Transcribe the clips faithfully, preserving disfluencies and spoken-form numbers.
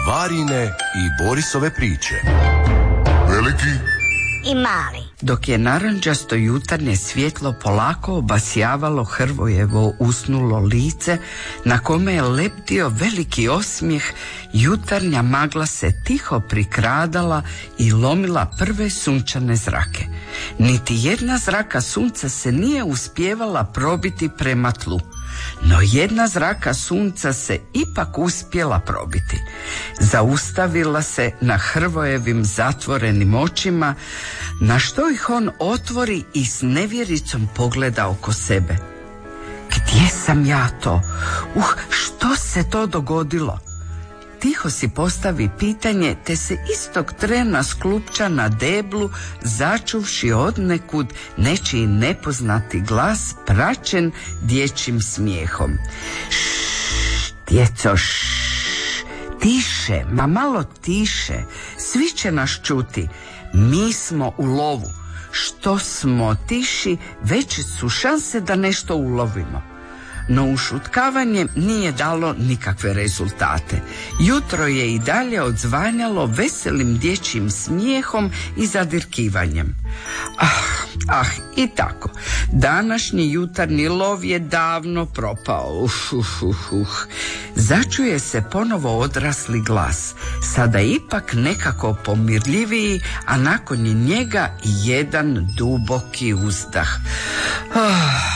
Varine i Borisove priče. Veliki i mali. Dok je naranđasto jutarnje svjetlo polako obasjavalo Hrvojevo usnulo lice, na kome je lebdio veliki osmijeh, jutarnja magla se tiho prikradala i lomila prve sunčane zrake. Niti jedna zraka sunca se nije uspijevala probiti prema tlu, no jedna zraka sunca se ipak uspjela probiti. Zaustavila se na Hrvojevim zatvorenim očima, na što ih on otvori i s nevjericom pogleda oko sebe. Gdje sam ja to? Uh, što se to dogodilo? Tiho si postavi pitanje, te se istog trena sklupča na deblu, začuvši odnekud nečiji nepoznati glas praćen dječjim smijehom. Šš, djeco, šš, tiše, ma malo tiše, svi će nas čuti. Mi smo u lovu. Što smo tiši, veće su šanse da nešto ulovimo. No ušutkavanje nije dalo nikakve rezultate. Jutro je i dalje odzvanjalo veselim dječjim smijehom i zadirkivanjem. Ah, ah, i tako. Današnji jutarnji lov je davno propao. Uh, uh, uh, uh. Začuje se ponovo odrasli glas, sada ipak nekako pomirljiviji, a nakon njega jedan duboki uzdah. Ah.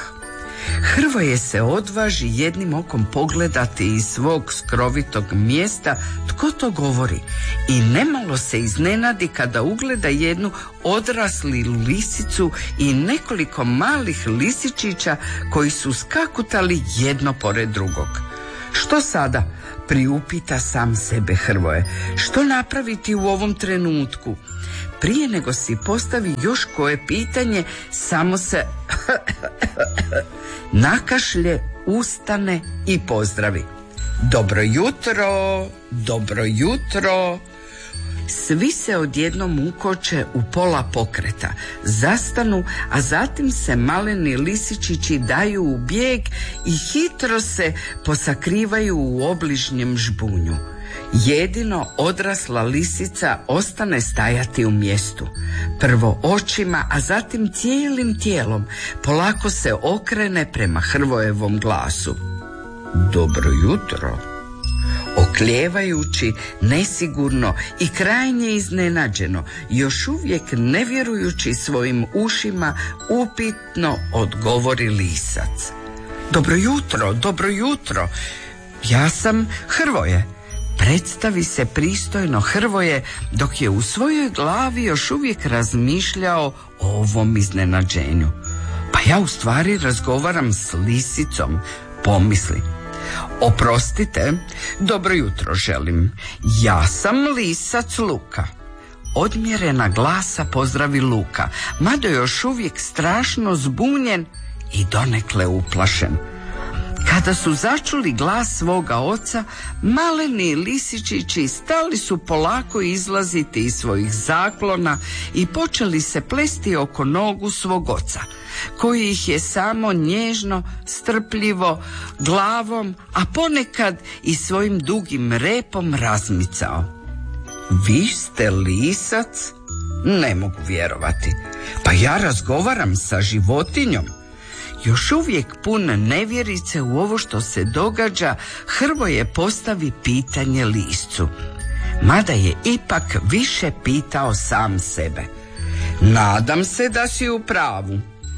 Hrvoje se odvaži jednim okom pogledati iz svog skrovitog mjesta tko to govori i nemalo se iznenadi kada ugleda jednu odrasli lisicu i nekoliko malih lisičića koji su skakutali jedno pored drugog. Što sada? Priupita sam sebe Hrvoje. Što napraviti u ovom trenutku? Prije nego si postavi još koje pitanje, samo se nakašlje, ustane i pozdravi. Dobro jutro, dobro jutro. Svi se odjednom ukoče u pola pokreta, zastanu, a zatim se maleni lisičići daju u bijeg i hitro se posakrivaju u obližnjem žbunju. Jedino odrasla lisica ostane stajati u mjestu. Prvo očima, a zatim cijelim tijelom polako se okrene prema Hrvojevom glasu. Dobro jutro. Oklijevajući, nesigurno i krajnje iznenađeno, još uvijek ne vjerujući svojim ušima, upitno odgovori lisac. Dobro jutro, dobro jutro. Ja sam Hrvoje. Predstavi se pristojno Hrvoje, dok je u svojoj glavi još uvijek razmišljao o ovom iznenađenju. Pa ja u stvari razgovaram s lisicom, pomisli. Oprostite, dobro jutro želim. Ja sam lisac Luka. Odmjerena glasa pozdravi Luka, mada još uvijek strašno zbunjen i donekle uplašen. Kada su začuli glas svoga oca, maleni lisičići stali su polako izlaziti iz svojih zaklona i počeli se plesti oko nogu svog oca, koji ih je samo nježno, strpljivo, glavom, a ponekad i svojim dugim repom razmicao. Vi ste lisac? Ne mogu vjerovati. Pa ja razgovaram sa životinjom. Još uvijek pun nevjerice u ovo što se događa, Hrvoje postavi pitanje liscu, mada je ipak više pitao sam sebe. Nadam se da si u pravu.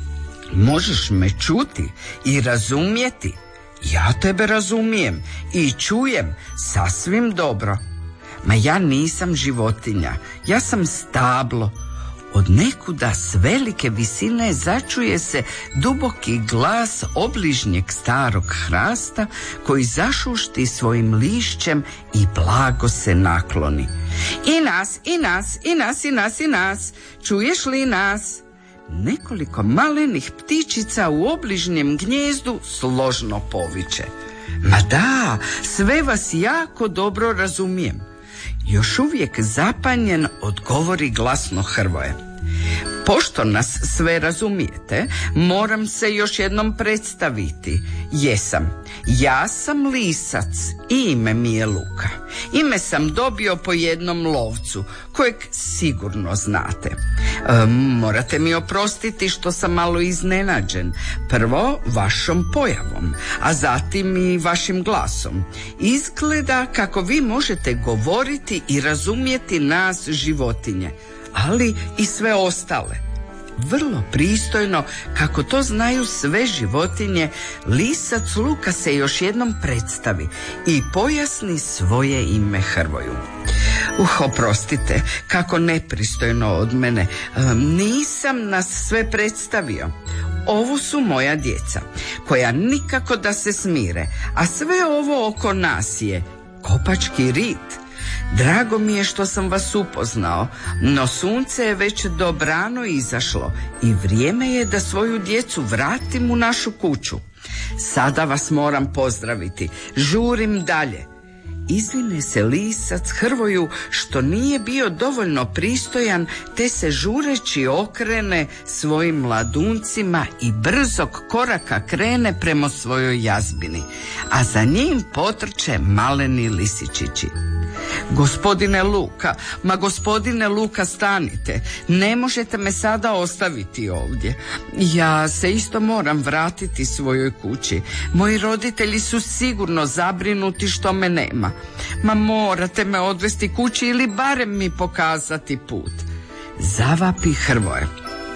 Možeš me čuti i razumjeti. Ja tebe razumijem i čujem sasvim dobro. Ma ja nisam životinja, ja sam stablo. Od nekuda s velike visine začuje se duboki glas obližnjeg starog hrasta koji zašušti svojim lišćem i blago se nakloni. I nas, i nas, i nas, i nas, i nas. Čuješ li nas? Nekoliko malenih ptičica u obližnjem gnijezdu složno poviče. Ma da, sve vas jako dobro razumijem. Još uvijek zapanjen odgovori glasno Hrvoje. Pošto nas sve razumijete, moram se još jednom predstaviti. Jesam. Ja sam lisac i ime mi je Luka. Ime sam dobio po jednom lovcu, kojeg sigurno znate. E, morate mi oprostiti što sam malo iznenađen. Prvo vašom pojavom, a zatim i vašim glasom. Izgleda kako vi možete govoriti i razumjeti nas životinje, ali i sve ostale. Vrlo pristojno, kako to znaju sve životinje, lisac Luka se još jednom predstavi i pojasni svoje ime Hrvoju. Uh, oprostite, kako nepristojno od mene. Nisam nas sve predstavio. Ovo su moja djeca, koja nikako da se smire, a sve ovo oko nas je kopački rit. Drago mi je što sam vas upoznao, no sunce je već dobrano izašlo i vrijeme je da svoju djecu vratim u našu kuću. Sada vas moram pozdraviti, žurim dalje. Izvine se lisac Hrvoju što nije bio dovoljno pristojan, te se žureći okrene svojim mladuncima i brzog koraka krene prema svojoj jazbini, a za njim potrče maleni lisičići. Gospodine Luka, ma gospodine Luka, stanite, ne možete me sada ostaviti ovdje. Ja se isto moram vratiti svojoj kući. Moji roditelji su sigurno zabrinuti što me nema. Ma morate me odvesti kući ili barem mi pokazati put. Zavapi Hrvoje.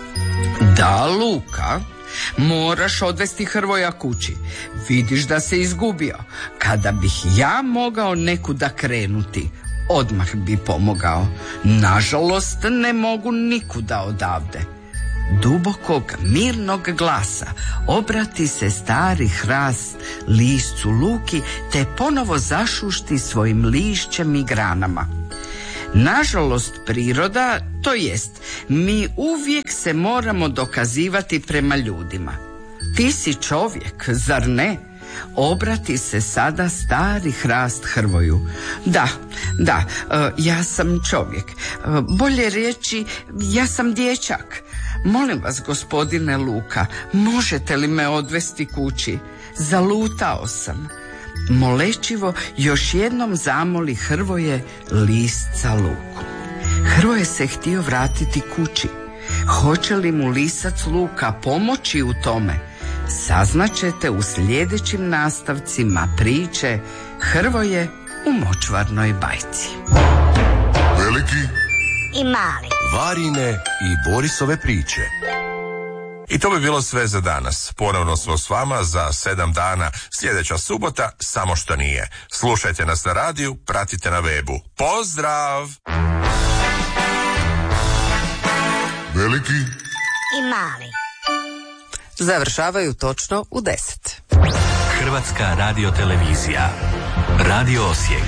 Da, Luka, moraš odvesti Hrvoja kući. Vidiš da se izgubio. Kada bih ja mogao nekuda krenuti, odmah bi pomogao. Nažalost, ne mogu nikuda odavde. Dubokog, mirnog glasa obrati se stari hrast liscu Luki, te ponovo zašušti svojim lišćem i granama. Nažalost, priroda, to jest, mi uvijek se moramo dokazivati prema ljudima. Ti si čovjek, zar ne? Obrati se sada stari hrast Hrvoju. Da, da, ja sam čovjek. Bolje reći, ja sam dječak. Molim vas, gospodine Luka, možete li me odvesti kući? Zalutao sam. Molečivo još jednom zamoli Hrvoje lisca Luku. Hrvoje se htio vratiti kući. Hoće li mu lisac Luka pomoći u tome? Saznaćete u sljedećim nastavcima priče Hrvoje u močvarnoj bajci. Veliki i mali. Varine i Borisove priče. I to bi bilo sve za danas. Ponovno smo s vama za sedam dana. Sljedeća subota, samo što nije. Slušajte nas na radiju, pratite na webu. Pozdrav! Veliki i mali. Završavaju točno u deset. Hrvatska radiotelevizija. Radio Osijek.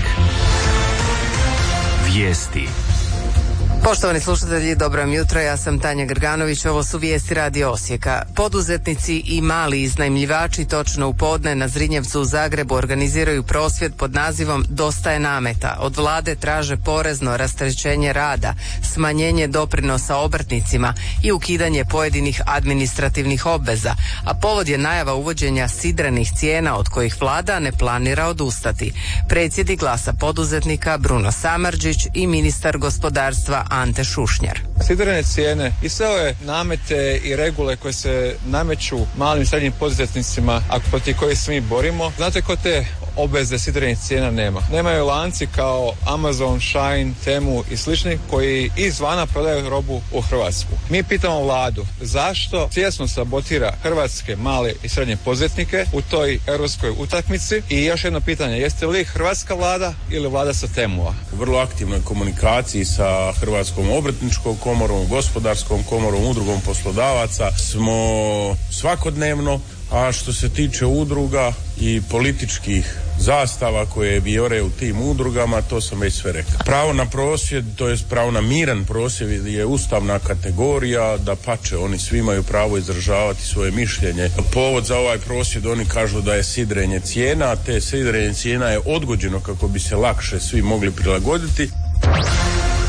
Vijesti. Poštovani slušatelji, dobro vam jutro, ja sam Tanja Grganović, ovo su vijesti Radio Osijeka. Poduzetnici i mali iznajmljivači točno u podne na Zrinjevcu u Zagrebu organiziraju prosvjed pod nazivom Dosta je nameta. Od vlade traže porezno rasterećenje rada, smanjenje doprinosa obrtnicima i ukidanje pojedinih administrativnih obveza, a povod je najava uvođenja sidrenih cijena od kojih vlada ne planira odustati. Predsjednik Glasa poduzetnika Bruno Samardžić i ministar gospodarstva Ante Šušnjar. Sidrene cijene i sve ove namete i regule koje se nameću malim i srednjim poduzetnicima, a protiv kojih se mi borimo, znate ko te obveze sidrenih cijena nema? Nemaju lanci kao Amazon, Shine, Temu i slični koji izvana prodaju robu u Hrvatsku. Mi pitamo vladu zašto svjesno sabotira hrvatske male i srednje poduzetnike u toj europskoj utakmici. I još jedno pitanje, jeste li hrvatska vlada ili vlada sa Temua? U vrlo aktivnoj komunikaciji sa Hrvatskom obrtničkom komorom, gospodarskom komorom, udrugom poslodavaca smo svakodnevno, a što se tiče udruga i političkih zastava koje vijore u tim udrugama, to sam već sve rekao. Pravo na prosvjed, to jest pravo na miran prosvjed je ustavna kategorija, da pače, oni svi imaju pravo izražavati svoje mišljenje. Povod za ovaj prosvjed, oni kažu da je sidrenje cijena, te sidrenje cijena je odgođeno kako bi se lakše svi mogli prilagoditi.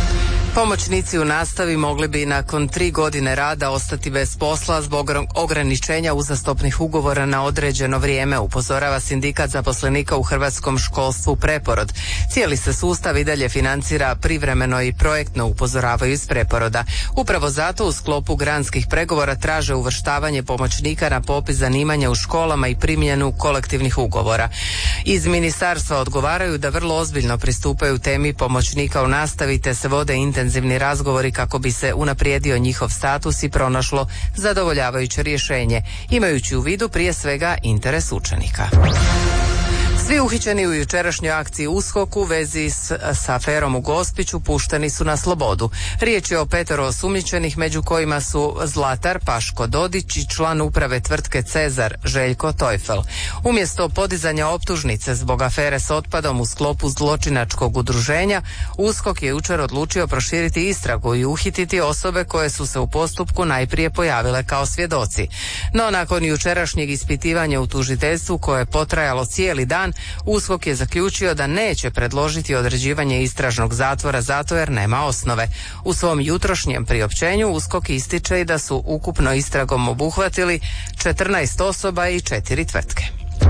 Pomoćnici u nastavi mogli bi nakon tri godine rada ostati bez posla zbog ograničenja uzastopnih ugovora na određeno vrijeme, upozorava sindikat zaposlenika u hrvatskom školstvu Preporod. Cijeli se sustav i dalje financira privremeno i projektno, upozoravaju iz Preporoda. Upravo zato u sklopu granskih pregovora traže uvrštavanje pomoćnika na popis zanimanja u školama i primjenu kolektivnih ugovora. Iz ministarstva odgovaraju da vrlo ozbiljno pristupaju temi pomoćnika u nastavi te se vode intenzivni razgovori kako bi se unaprijedio njihov status i pronašlo zadovoljavajuće rješenje, imajući u vidu prije svega interes učenika. Svi uhićeni u jučerašnjoj akciji U S K O K u vezi s, s aferom u Gospiću pušteni su na slobodu. Riječ je o petero osumnjičenih, među kojima su Zlatar Paško Dodić i član uprave tvrtke Cezar Željko Tojfel. Umjesto podizanja optužnice zbog afere s otpadom u sklopu zločinačkog udruženja, U S K O K je jučer odlučio proširiti istragu i uhititi osobe koje su se u postupku najprije pojavile kao svjedoci. No nakon jučerašnjeg ispitivanja u tužiteljstvu koje je potrajalo cijeli dan, U S K O K je zaključio da neće predložiti određivanje istražnog zatvora zato jer nema osnove. U svom jutrošnjem priopćenju U S K O K ističe i da su ukupno istragom obuhvatili četrnaest osoba i četiri tvrtke.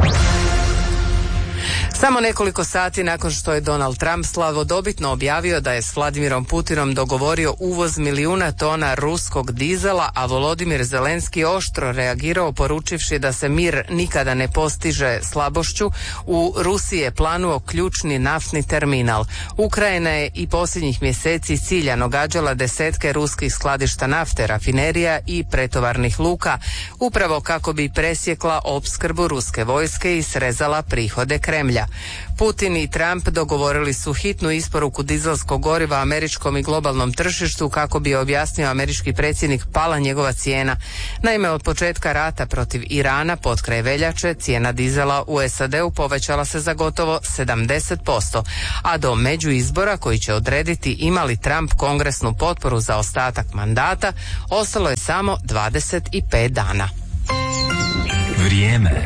Samo nekoliko sati nakon što je Donald Trump slavodobitno objavio da je s Vladimirom Putinom dogovorio uvoz milijuna tona ruskog dizela, a Volodimir Zelenski oštro reagirao poručivši da se mir nikada ne postiže slabošću, u Rusiji je planuo ključni naftni terminal. Ukrajina je i posljednjih mjeseci ciljano gađala desetke ruskih skladišta nafte, rafinerija i pretovarnih luka, upravo kako bi presjekla opskrbu ruske vojske i srezala prihode Kremlja. Putin i Trump dogovorili su hitnu isporuku dizelskog goriva američkom i globalnom tržištu kako bi objasnio američki predsjednik pala njegova cijena. Naime, od početka rata protiv Irana pod kraj veljače cijena dizela u S A D-u povećala se za gotovo sedamdeset posto, a do međuizbora koji će odrediti ima li Trump kongresnu potporu za ostatak mandata ostalo je samo dvadeset pet dana. Vrijeme.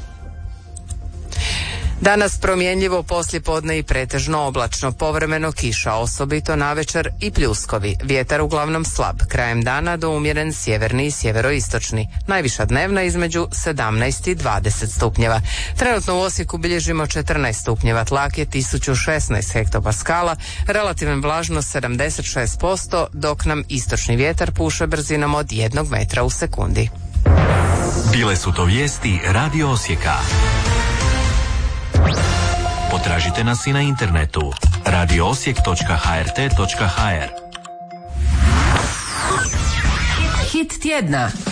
Danas promjenljivo poslijepodne i pretežno oblačno, povremeno kiša, osobito navečer i pljuskovi. Vjetar uglavnom slab, krajem dana do umjeren sjeverni i sjeveroistočni. Najviša dnevna između sedamnaest i dvadeset stupnjeva. Trenutno u Osijeku bilježimo četrnaest stupnjeva, tlak je tisuću šesnaest hektopaskala, relativna vlažnost sedamdeset šest posto, dok nam istočni vjetar puše brzinom od jednog metra u sekundi. Bile su to vijesti Radio Osijeka. Potražite nas i na internetu radio osijek točka h r t točka h r. Hit tjedna.